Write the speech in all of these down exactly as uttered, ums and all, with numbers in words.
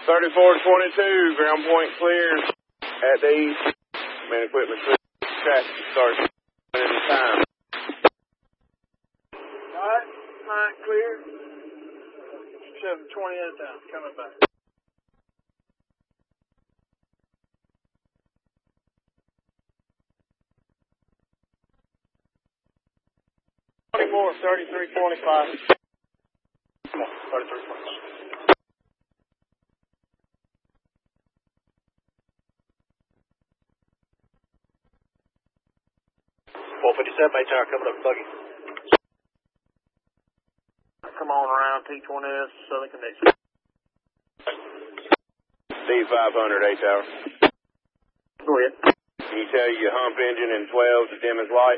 thirty-four twenty-two, ground point clear at the east. Main equipment clear. Traffic starts at the time. Alright, nine clear. seven twenty at a time, coming back. twenty-four, thirty-three twenty-five. thirty-three twenty-five. four fifty-seven, eight tower coming up buggy. Come on around T twenty S, Southern Connection. D five hundred, eight tower. Go ahead. Can you tell your hump engine in twelve to dim as light?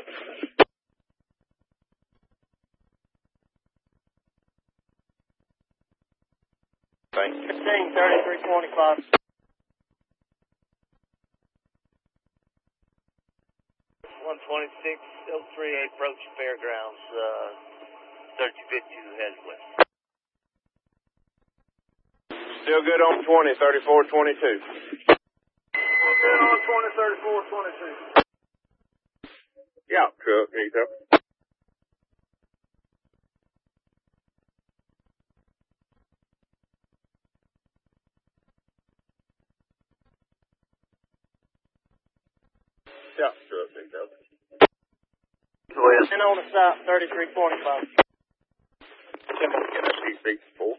Thank you. fifteen, thirty-three twenty-five. one twenty-six, oh three, approach Fairgrounds, uh, thirty-two fifty-two heads west. Still good on twenty, thirty-four twenty-two. Good on twenty, thirty-four twenty-two. Yeah, truck, needs up. Yeah, truck, needs up. Go ahead. And on the south, thirty-three twenty-five. Come on, get that P sixty-four.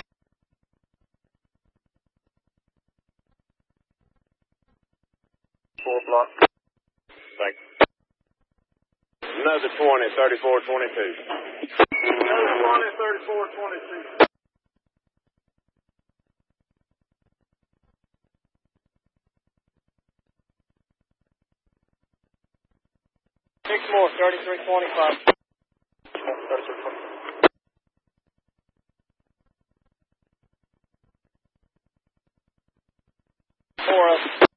Four block. Thanks. Another twenty, thirty-four twenty-two. Another twenty, thirty-four twenty-two. Six more, thirty-three twenty-five. thirty-three twenty-five. Four up.